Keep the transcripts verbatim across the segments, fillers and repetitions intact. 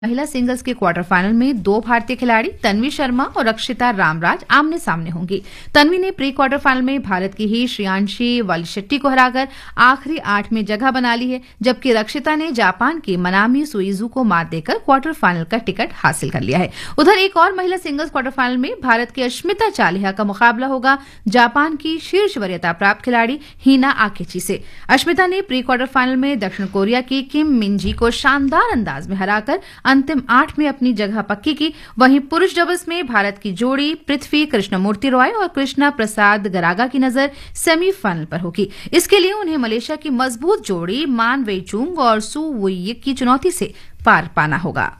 महिला सिंगल्स के quarter final में दो भारतीय खिलाड़ी तन्वी शर्मा और रक्षिता रामराज आमने सामने होंगी। तन्वी ने प्री क्वार्टर फाइनल में भारत की ही श्रेयांशी वालीशेट्टी को हराकर आखिरी आठ में जगह बना ली है, जबकि रक्षिता ने जापान की मनामी सुइजू को मात देकर क्वार्टर फाइनल का टिकट हासिल कर लिया है। उधर एक और महिला सिंगल्स क्वार्टर फाइनल में भारत की अश्मिता चालिहा का मुकाबला होगा जापान की शीर्ष वरीयता प्राप्त खिलाड़ी हिना आकेची से। अश्मिता ने प्री क्वार्टर फाइनल में दक्षिण कोरिया की किम मिनजी को शानदार अंदाज में हराकर अंतिम आठ में अपनी जगह पक्की की। वहीं पुरुष डबल्स में भारत की जोड़ी पृथ्वी कृष्णमूर्ति रॉय और कृष्णा प्रसाद गरागा की नजर सेमीफाइनल पर होगी। इसके लिए उन्हें मलेशिया की मजबूत जोड़ी मान वेचुंग और सू वुई की चुनौती से पार पाना होगा।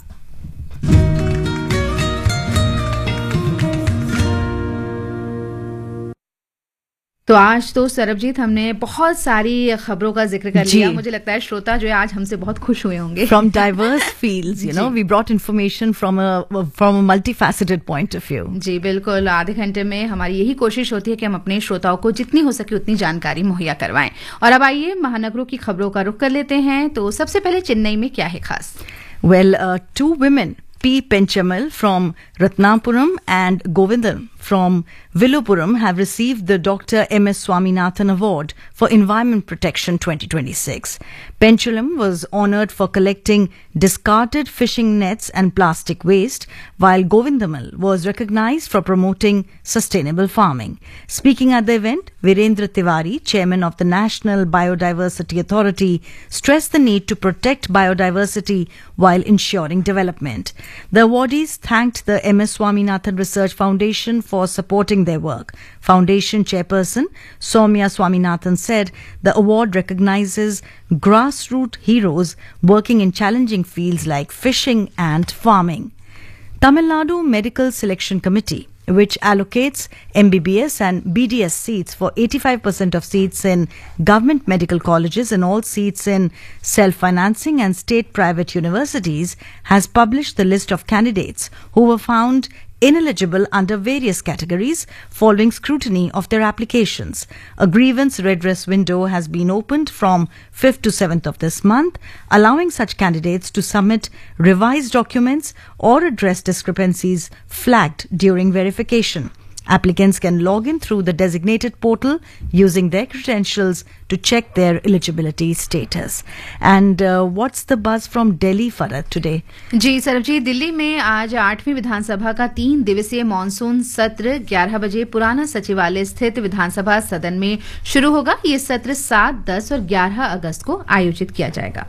तो आज तो सरबजीत हमने बहुत सारी खबरों का जिक्र कर लिया। मुझे लगता है श्रोता जो है आज हमसे बहुत खुश हुए होंगे। From diverse fields, you know, we brought information from a from a multifaceted point of view. जी बिल्कुल, आधे घंटे में हमारी यही कोशिश होती है कि हम अपने श्रोताओं को जितनी हो सके उतनी जानकारी मुहैया करवाएं। और अब आइए महानगरों की खबरों का रुख कर लेते हैं। तो सबसे पहले चेन्नई में क्या है खास? Well, uh, two women, P. Penchamal from Ratnapuram and Govindam from Villupuram have received the Doctor M S Swaminathan Award for Environment Protection twenty twenty-six. Penchalam was honoured for collecting discarded fishing nets and plastic waste, while Govindamal was recognised for promoting sustainable farming. Speaking at the event, Virendra Tiwari, chairman of the National Biodiversity Authority, stressed the need to protect biodiversity while ensuring development. The awardees thanked the M S Swaminathan Research Foundation for supporting their work. Foundation chairperson Soumya Swaminathan said the award recognizes grassroots heroes working in challenging fields like fishing and farming. Tamil Nadu Medical Selection Committee, which allocates M B B S and B D S seats for eighty-five percent of seats in government medical colleges and all seats in self-financing and state-private universities, has published the list of candidates who were found ineligible under various categories following scrutiny of their applications. A grievance redress window has been opened from fifth to seventh of this month, allowing such candidates to submit revised documents or address discrepancies flagged during verification. Applicants can log in through the designated portal using their credentials to check their eligibility status. And uh, what's the buzz from Delhi, Farad, today? जी सरबजीत, दिल्ली में आज आठवीं विधानसभा का तीन दिवसीय monsoon सत्र ग्यारह बजे पुराना सचिवालय स्थित विधानसभा सदन में शुरू होगा। ये सत्र सात, दस और ग्यारह अगस्त को आयोजित किया जाएगा।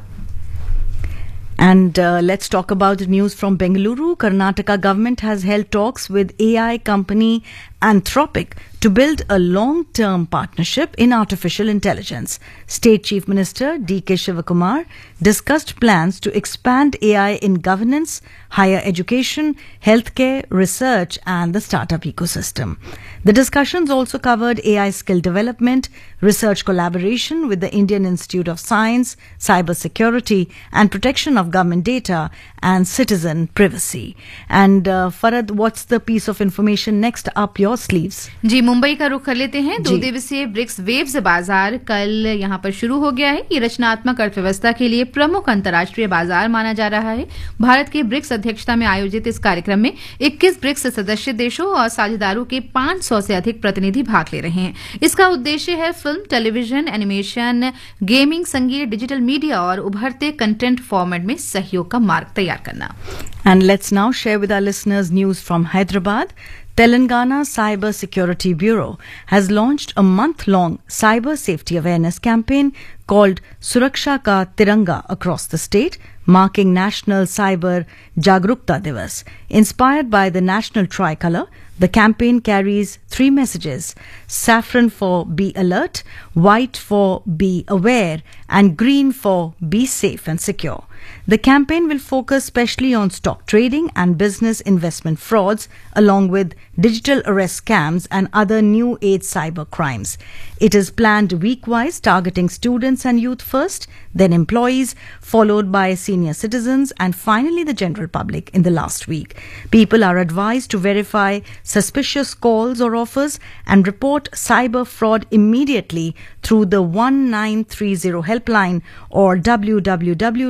And uh, let's talk about the news from Bengaluru. Karnataka government has held talks with A I company Anthropic to build a long-term partnership in artificial intelligence. State Chief Minister D K Shivakumar discussed plans to expand A I in governance, higher education, healthcare, research and the startup ecosystem. The discussions also covered A I skill development, research collaboration with the Indian Institute of Science, cyber security and protection of government data and citizen privacy. And uh, Farad, what's the piece of information next up your sleeves? जी मुंबई का रुख कर लेते हैं। दो दिवसीय BRICS waves बाजार कल यहां पर शुरू हो गया है। ये रचनात्मक अर्थव्यवस्था के लिए प्रमुख अंतर्राष्ट्रीय बाजार माना जा रहा है। भारत के ब्रिक्स अध्यक्षता में आयोजित इस कार्यक्रम में इक्कीस ब्रिक्स सदस्य देशों और साझेदारों के पांच सौ से अधिक प्रतिनिधि भाग ले रहे हैं। इसका उद्देश्य है फिल्म, टेलीविजन, एनिमेशन, गेमिंग, संगीत, डिजिटल मीडिया और उभरते कंटेंट फॉर्मेट में सहयोग का मार्ग तैयार करना। And let's now share with our listeners news from Hyderabad. Telangana Cyber Security Bureau has launched a month-long cyber safety awareness campaign called Suraksha Ka Tiranga across the state, marking National Cyber Jagrukta Divas. Inspired by the national tricolour, the campaign carries three messages: saffron for be alert, white for be aware, and green for be safe and secure. The campaign will focus specially on stock trading and business investment frauds, along with digital arrest scams and other new age cyber crimes. It is planned week-wise, targeting students and youth first, then employees, followed by senior citizens, and finally the general public in the last week. People are advised to verify suspicious calls or offers and report cyber fraud immediately through the one nine three zero helpline or w w w dot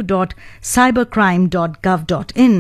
cybercrime dot gov dot in